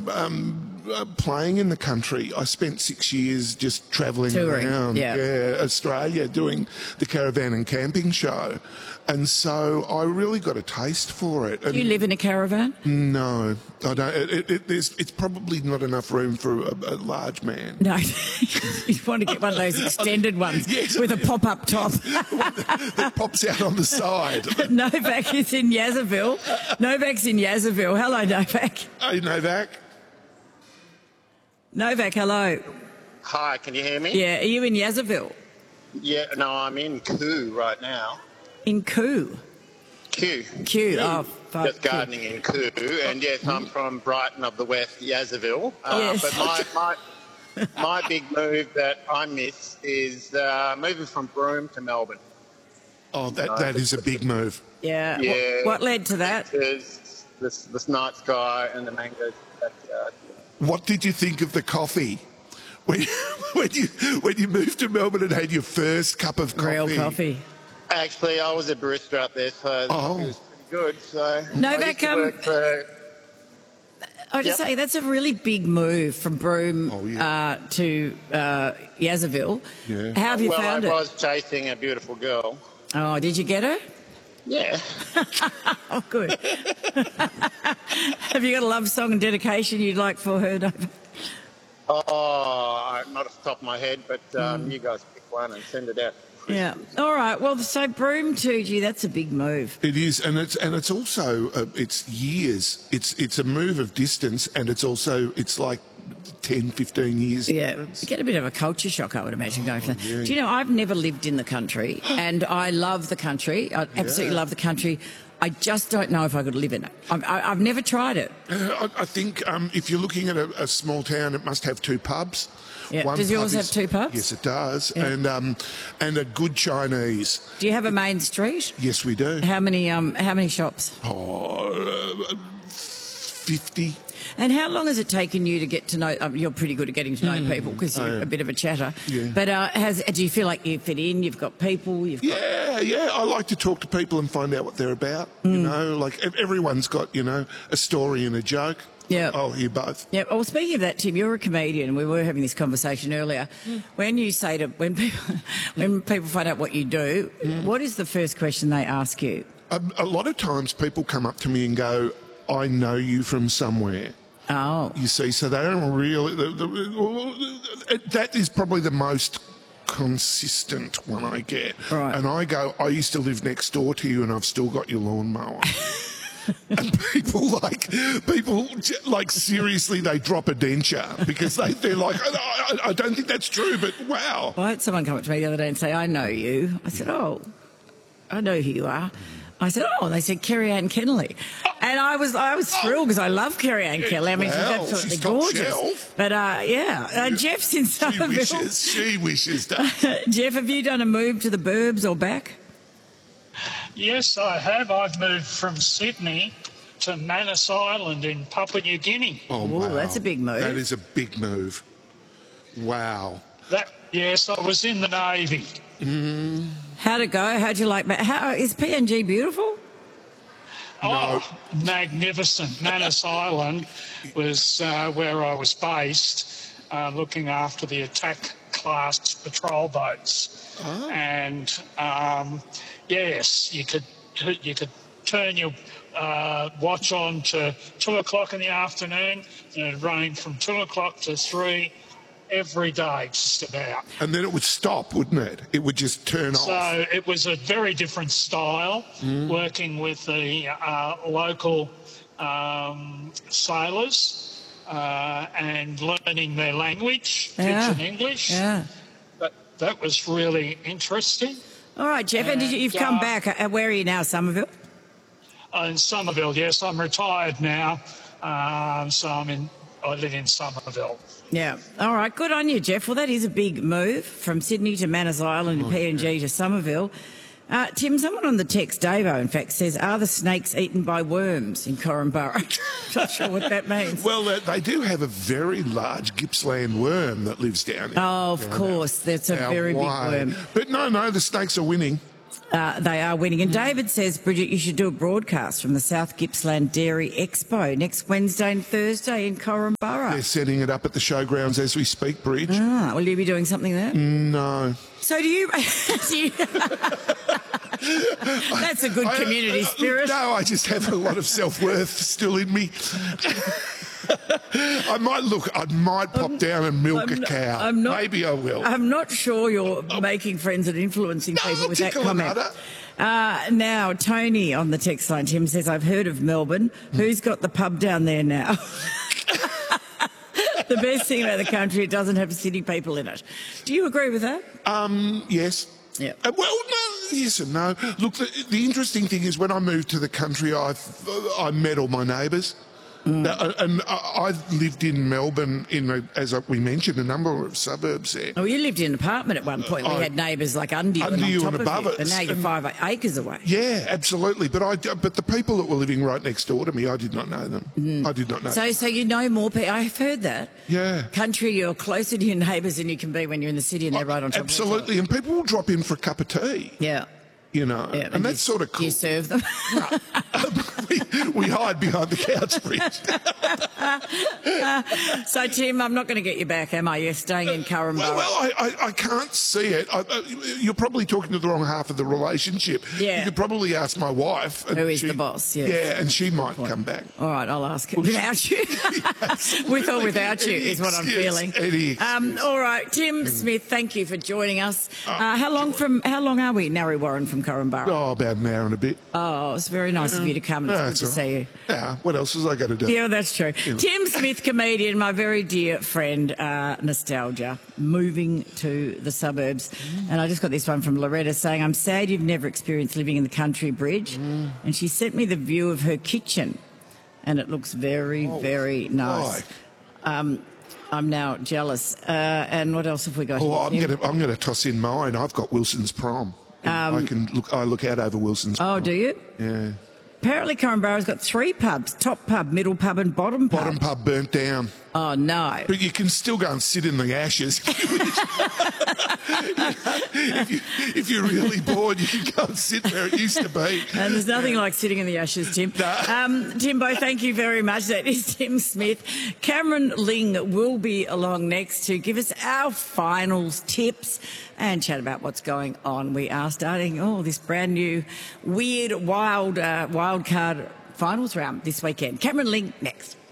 playing in the country. I spent 6 years just travelling Touring, around yeah. Australia doing the caravan and camping show. And so I really got a taste for it. Do you live in a caravan? No, I don't. It's probably not enough room for a large man. No, you want to get one of those extended ones with a pop-up top. That pops out on the side. Novak is in Yazaville. Novak's in Yazaville. Hello, Novak. Hey, Novak. Novak, hello. Hi, can you hear me? Yeah, are you in Yazaville? Yeah, no, I'm in Koo right now. In Koo? Kew. Oh, fuck. Just gardening in Koo. And yes, I'm from Brighton of the West, Yazaville. Yes. But my big move that I miss is moving from Broome to Melbourne. Oh, that is a big move. Yeah. Yeah. What led to that? There's this night sky and the mangoes in the backyard. What did you think of the coffee? When you moved to Melbourne and had your first cup of coffee? Real coffee. Actually, I was a barista up there, so it was pretty good. So Novak, I just Yep. say that's a really big move from Broome to Yazaville. Yeah. How have you well, found I it? was chasing a beautiful girl. Oh, did you get her? Yeah. Oh, good. Have you got a love song and dedication you'd like for her, Novak? Oh, not off the top of my head, but you guys pick one and send it out. Yeah. All right. Well, so Broome to, gee, that's a big move. It is, and it's also it's years. It's a move of distance, and it's like 10, 15 years. Yeah, you get a bit of a culture shock, I would imagine, going for that. Do you know, I've never lived in the country, and I love the country. I absolutely love the country. I just don't know if I could live in it. I've never tried it. I think if you're looking at a small town, it must have 2 pubs. Yeah. One Does yours pub have 2 pubs? Yes, it does. Yeah. And a good Chinese. Do you have a main street? Yes, we do. How many shops? 50. And how long has it taken you to get to know? You're pretty good at getting to know people because you're a bit of a chatter. Yeah. But do you feel like you fit in? You've got people. Yeah. I like to talk to people and find out what they're about. You know, like everyone's got a story and a joke. Yeah. I'll hear both. Yeah. Well, speaking of that, Tim, you're a comedian. We were having this conversation earlier. When you say when people find out what you do, what is the first question they ask you? A lot of times people come up to me and go, "I know you from somewhere." Oh. You see, so they don't really. That is probably the most consistent one I get. Right. And I go, "I used to live next door to you, and I've still got your lawnmower." And people seriously, they drop a denture because they're like, I don't think that's true, but wow. Well, I had someone come up to me the other day and say, "I know you." I said, "Oh, I know who you are." I said, "Oh," and they said, "Kerry-Anne Kennelly." And I was thrilled because I love Kerry-Anne Kennelly. I mean, she's absolutely she's top gorgeous. shelf. But Jeff's in Somerville. She wishes. Jeff, have you done a move to the burbs or back? Yes, I have. I've moved from Sydney to Manus Island in Papua New Guinea. Oh, Ooh, wow. that's a big move. That is a big move. Wow. Yes, I was in the Navy. How'd it go? How'd you like? Is PNG beautiful? Oh, magnificent. Manus Island was where I was based, looking after the attack class patrol boats. Oh. And yes, you could turn your watch on to 2 o'clock in the afternoon, and it'd rain from 2 o'clock to 3 every day, just about. And then it would stop, wouldn't it? It would just turn off. So it was a very different style, working with the local sailors and learning their language, pidgin English. Yeah. That was really interesting. All right, Jeff, and you've come back. Where are you now, Somerville? In Somerville, yes. I'm retired now, so I live in Somerville. Yeah. All right. Good on you, Jeff. Well, that is a big move from Sydney to Manus Island and PNG to Somerville. Tim, someone on the text, Davo, in fact, says, "Are the snakes eaten by worms in Corumburra?" Not sure what that means. Well, they do have a very large Gippsland worm that lives down here. Oh, of course. That's a very big worm. But no, the snakes are winning. They are winning. And David says, Bridget, you should do a broadcast from the South Gippsland Dairy Expo next Wednesday and Thursday in Corumburra. They're setting it up at the showgrounds as we speak, Bridge. Will you be doing something there? No. So do you... That's a good community spirit. No, I just have a lot of self-worth still in me. I might pop down and milk a cow. Maybe I will. I'm not sure you're making friends and influencing people with that comment. Now, Tony on the text line, Tim says, I've heard of Melbourne. Who's got the pub down there now? The best thing about the country, it doesn't have city people in it. Do you agree with that? Yes. Yeah. Well, no, yes and no. Look, the interesting thing is when I moved to the country, I met all my neighbours. And I've lived in Melbourne as we mentioned, a number of suburbs there. Oh, you lived in an apartment at one point. We had neighbours like under you and above it. But now you're 5 acres away. Yeah, absolutely. But the people that were living right next door to me, I did not know them. I did not know. So you know more people. I've heard that. Yeah. Country, you're closer to your neighbours than you can be when you're in the city and they're right on top of you. Absolutely. And people will drop in for a cup of tea. Yeah. You know, yeah, and that's sort of cool. Do you serve them? No. we hide behind the couch, Bridge. So, Tim, I'm not going to get you back, am I? You're staying in Corumburra. Well, I can't see it. You're probably talking to the wrong half of the relationship. Yeah. You could probably ask my wife. Who is the boss, yes. Yeah, and she might come back. All right, I'll ask her. Without you? With or without you is what I'm feeling. All right, Tim Smith, thank you for joining us. How long are we, Narre Warren, from Corumburra? Oh, about an hour and a bit. Oh, it's very nice of you to come. It's good to see you. Yeah, what else was I going to do? Yeah, that's true. Yeah. Tim Smith, comedian, my very dear friend, nostalgia, moving to the suburbs. And I just got this one from Loretta saying, I'm sad you've never experienced living in the country, Bridge. And she sent me the view of her kitchen. And it looks very, very nice. I'm now jealous. And what else have we got here? I'm going to toss in mine. I've got Wilson's Prom. I look out over Wilson's Prom. Oh, do you? Yeah. Apparently Corumburra's got 3 pubs, top pub, middle pub and bottom pub. Bottom pub burnt down. Oh, no. But you can still go and sit in the ashes. if you're really bored, you can go and sit where it used to be. And there's nothing like sitting in the ashes, Tim. Timbo, thank you very much. That is Tim Smith. Cameron Ling will be along next to give us our finals tips and chat about what's going on. We are starting this brand new weird wild card finals round this weekend. Cameron Ling next.